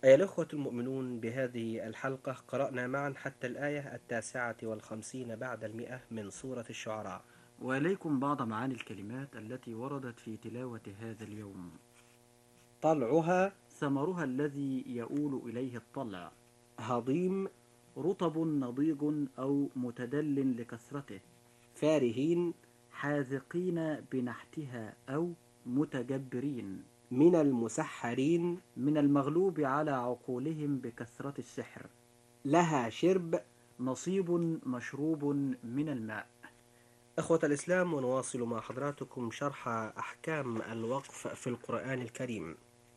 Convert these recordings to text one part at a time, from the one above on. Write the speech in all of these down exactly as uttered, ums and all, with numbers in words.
أيها الأخوة المؤمنون، بهذه الحلقة قرأنا معا حتى الآية التاسعة والخمسين بعد المئة من سورة الشعراء. وإليكم بعض معاني الكلمات التي وردت في تلاوة هذا اليوم. طلعها ثمرها الذي يؤول إليه الطلع. هضيم. رطب نضيج أو متدل لكثرته. فارهين. حاذقين بنحتها أو متجبرين. من المسحرين. من المغلوب على عقولهم بكثرة السحر. لها شرب. نصيب مشروب من الماء. إخوة الإسلام، ونواصل مع حضراتكم شرح أحكام الوقف في القرآن الكريم.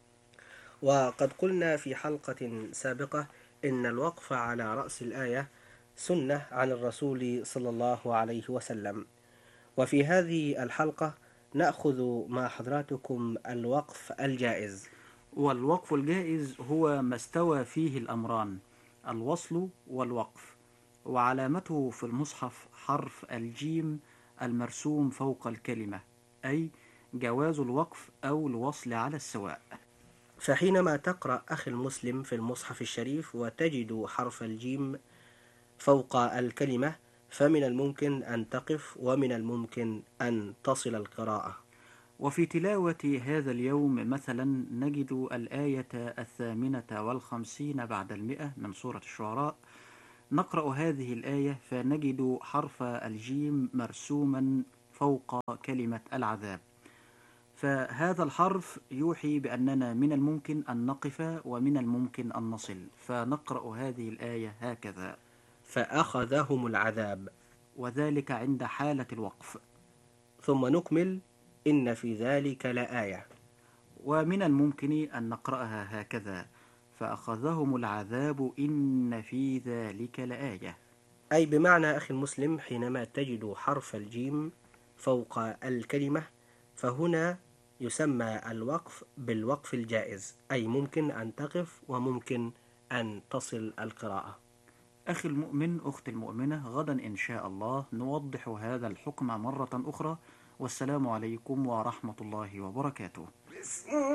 وقد قلنا في حلقة سابقة إن الوقف على رأس الآية سنة عن الرسول صلى الله عليه وسلم. وفي هذه الحلقة نأخذ مع حضراتكم الوقف الجائز. والوقف الجائز هو ما استوى فيه الأمران، الوصل والوقف، وعلامته في المصحف حرف الجيم المرسوم فوق الكلمة، أي جواز الوقف أو الوصل على السواء. فحينما تقرأ أخي المسلم في المصحف الشريف وتجد حرف الجيم فوق الكلمة، فمن الممكن أن تقف ومن الممكن أن تصل القراءة. وفي تلاوة هذا اليوم مثلا نجد الآية الثامنة والخمسين بعد المئة من سورة الشعراء. نقرأ هذه الآية فنجد حرف الجيم مرسوما فوق كلمة العذاب، فهذا الحرف يوحي بأننا من الممكن أن نقف ومن الممكن أن نصل، فنقرأ هذه الآية هكذا: فأخذهم العذاب، وذلك عند حالة الوقف. ثم نكمل: إن في ذلك لآية. ومن الممكن أن نقرأها هكذا: فأخذهم العذاب إن في ذلك لآية. أي بمعنى أخي المسلم، حينما تجد حرف الجيم فوق الكلمة فهنا يسمى الوقف بالوقف الجائز، أي ممكن أن تقف وممكن أن تصل القراءة. أخي المؤمن، أختي المؤمنة، غدا إن شاء الله نوضح هذا الحكم مرة أخرى، والسلام عليكم ورحمة الله وبركاته.